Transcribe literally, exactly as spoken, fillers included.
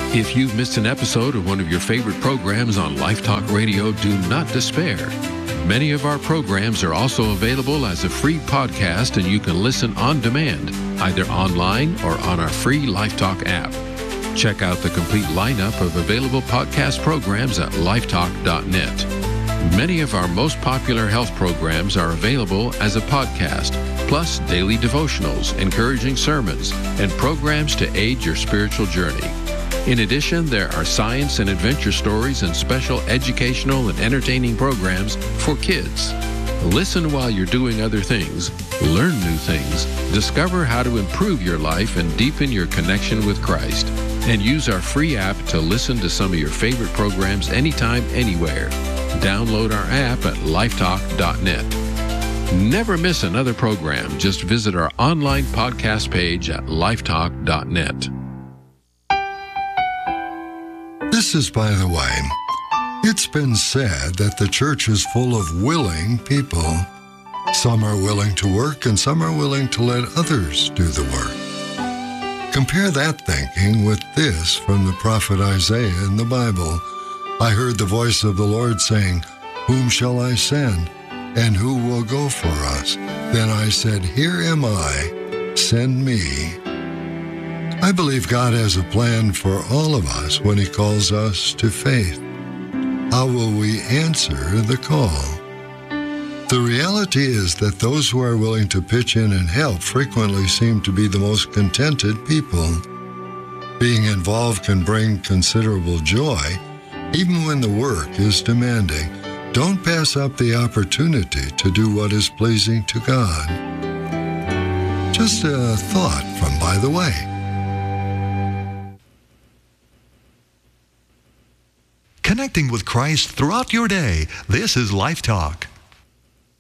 If you've missed an episode of one of your favorite programs on Life Talk Radio, do not despair. Many of our programs are also available as a free podcast, and you can listen on demand, either online or on our free Life Talk app. Check out the complete lineup of available podcast programs at lifetalk dot net. Many of our most popular health programs are available as a podcast, plus daily devotionals, encouraging sermons, and programs to aid your spiritual journey. In addition, there are science and adventure stories and special educational and entertaining programs for kids. Listen while you're doing other things, learn new things, discover how to improve your life and deepen your connection with Christ. And use our free app to listen to some of your favorite programs anytime, anywhere. Download our app at lifetalk dot net. Never miss another program. Just visit our online podcast page at lifetalk dot net. This is by the way. It's been said that the church is full of willing people. Some are willing to work and some are willing to let others do the work. Compare that thinking with this from the prophet Isaiah in the Bible. I heard the voice of the Lord saying, "Whom shall I send? And who will go for us?" Then I said, "Here am I, send me." I believe God has a plan for all of us when He calls us to faith. How will we answer the call? The reality is that those who are willing to pitch in and help frequently seem to be the most contented people. Being involved can bring considerable joy, even when the work is demanding. Don't pass up the opportunity to do what is pleasing to God. Just a thought from By the Way. Connecting with Christ throughout your day. This is Life Talk.